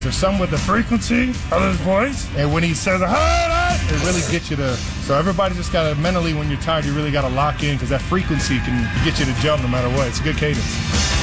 There's some with the frequency of his voice, and when he says, it really gets you to. So everybody just got to mentally, when you're tired, you really got to lock in because that frequency can get you to jump no matter what. It's a good cadence.